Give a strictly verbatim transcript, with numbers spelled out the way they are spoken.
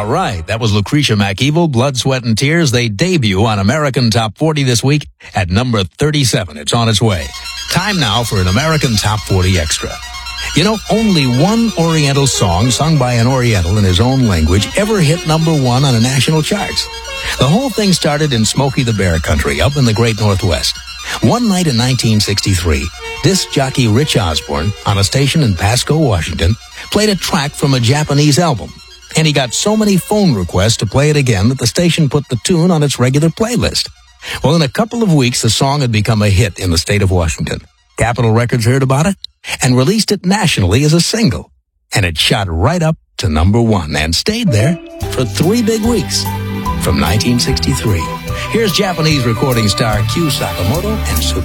All right, that was Lucretia McEvil, Blood, Sweat, and Tears. They debut on American Top forty this week at number thirty-seven. It's on its way. Time now for an American Top forty Extra. You know, only one Oriental song sung by an Oriental in his own language ever hit number one on the national charts. The whole thing started in Smokey the Bear country up in the great Northwest. One night in nineteen sixty-three, disc jockey Rich Osborne, on a station in Pasco, Washington, played a track from a Japanese album. And he got so many phone requests to play it again that the station put the tune on its regular playlist. Well, in a couple of weeks, the song had become a hit in the state of Washington. Capitol Records heard about it and released it nationally as a single. And it shot right up to number one and stayed there for three big weeks. From nineteen sixty-three, here's Japanese recording star Kyu Sakamoto and Super